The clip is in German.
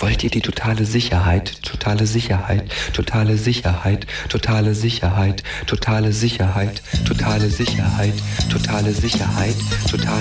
Wollt ihr die totale Sicherheit, totale Sicherheit, totale Sicherheit, totale Sicherheit, totale Sicherheit, totale Sicherheit, totale Sicherheit, totale